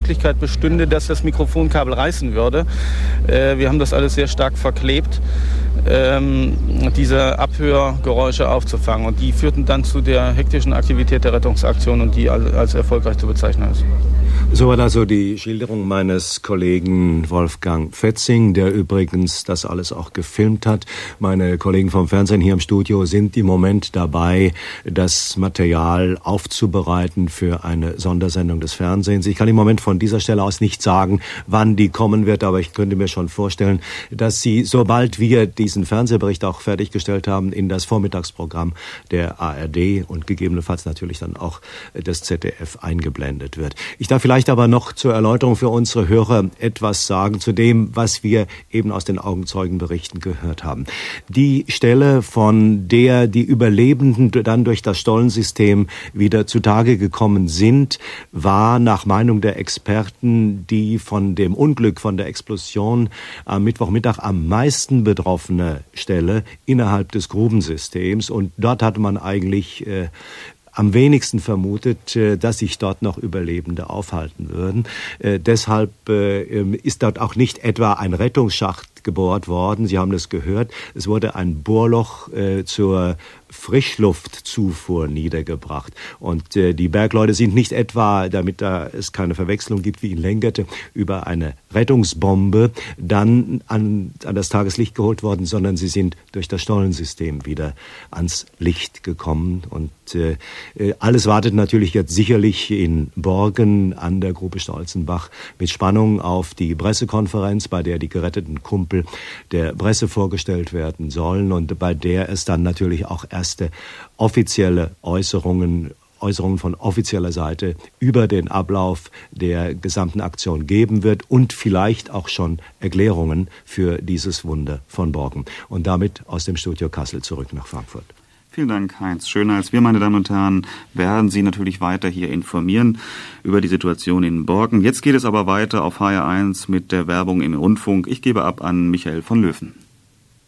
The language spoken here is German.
Möglichkeit bestünde, dass das Mikrofonkabel reißen würde. Wir haben das alles sehr stark verklebt, diese Abhörgeräusche aufzufangen. Und die führten dann zu der hektischen Aktivität der Rettungsaktion und die als erfolgreich zu bezeichnen ist. So war also die Schilderung meines Kollegen Wolfgang Fetzing, der übrigens das alles auch gefilmt hat. Meine Kollegen vom Fernsehen hier im Studio sind im Moment dabei, das Material aufzubereiten für eine Sondersendung des Fernsehens. Ich kann im Moment von dieser Stelle aus nicht sagen, wann die kommen wird, aber ich könnte mir schon vorstellen, dass sie, sobald wir diesen Fernsehbericht auch fertiggestellt haben, in das Vormittagsprogramm der ARD und gegebenenfalls natürlich dann auch des ZDF eingeblendet wird. Ich darf vielleicht aber noch zur Erläuterung für unsere Hörer etwas sagen zu dem, was wir eben aus den Augenzeugenberichten gehört haben. Die Stelle, von der die Überlebenden dann durch das Stollensystem wieder zutage gekommen sind, war nach Meinung der Experten die von dem Unglück, von der Explosion am Mittwochmittag am meisten betroffene Stelle innerhalb des Grubensystems. Und dort hatte man eigentlich am wenigsten vermutet, dass sich dort noch Überlebende aufhalten würden. Deshalb ist dort auch nicht etwa ein Rettungsschacht gebohrt worden. Sie haben das gehört. Es wurde ein Bohrloch zur Frischluftzufuhr niedergebracht. Und die Bergleute sind nicht etwa, damit es keine Verwechslung gibt wie in Lengerte, über eine Rettungsbombe dann an das Tageslicht geholt worden, sondern sie sind durch das Stollensystem wieder ans Licht gekommen. Und alles wartet natürlich jetzt sicherlich in Borgen an der Grube Stolzenbach mit Spannung auf die Pressekonferenz, bei der die geretteten Kumpel der Presse vorgestellt werden sollen und bei der es dann natürlich auch erste offizielle Äußerungen von offizieller Seite über den Ablauf der gesamten Aktion geben wird und vielleicht auch schon Erklärungen für dieses Wunder von Borgen. Und damit aus dem Studio Kassel zurück nach Frankfurt. Vielen Dank, Heinz Schönhals. Wir, meine Damen und Herren, werden Sie natürlich weiter hier informieren über die Situation in Borken. Jetzt geht es aber weiter auf HR1 mit der Werbung im Rundfunk. Ich gebe ab an Michael von Löwen.